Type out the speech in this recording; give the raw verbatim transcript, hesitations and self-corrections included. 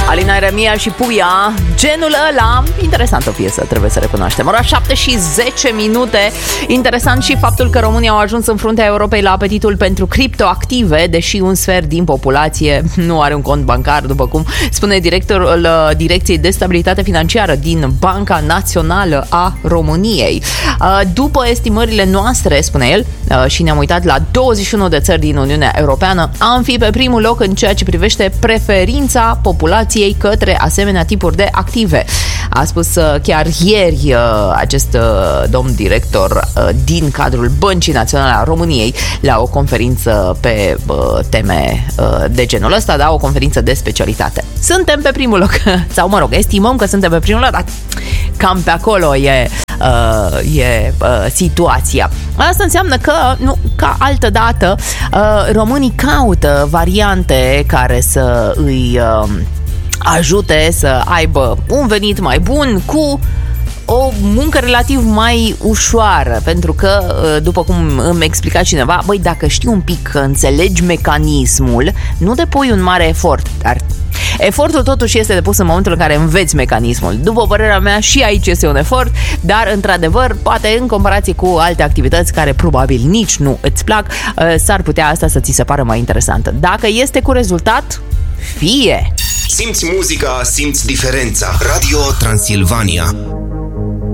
Alina Eremia și Puia, genul ăla. Interesant o piesă, trebuie să recunoaștem. Ora șapte și zece minute. Interesant și faptul că România au ajuns în fruntea Europei la apetitul pentru criptoactive, deși un sfert din populație nu are un cont bancar, după cum spune directorul Direcției de Stabilitate Financiară din Banca Națională a României. După estimările noastre, spune el, și ne-am uitat la douăzeci și unu de țări din Uniunea Europeană, am fi pe primul loc în ceea ce privește preferința populației către asemenea tipuri de active. A spus chiar ieri acest domn director din cadrul Băncii Naționale a României la o conferință pe teme de genul ăsta, da, o conferință de specialitate. Suntem pe primul loc, sau mă rog, estimăm că suntem pe primul loc, dar cam pe acolo e, uh, e uh, situația. Asta înseamnă că, nu, ca altă dată, uh, românii caută variante care să îi uh, ajute să aibă un venit mai bun cu o muncă relativ mai ușoară, pentru că, după cum îmi explica cineva, băi, dacă știi un pic, că înțelegi mecanismul, nu depui un mare efort, dar efortul totuși este depus în momentul în care înveți mecanismul. După părerea mea, și aici este un efort, dar, într-adevăr, poate în comparație cu alte activități care probabil nici nu îți plac, s-ar putea asta să ți se pară mai interesantă. Dacă este cu rezultat, fie! Simți muzica, simți diferența. Radio Transilvania.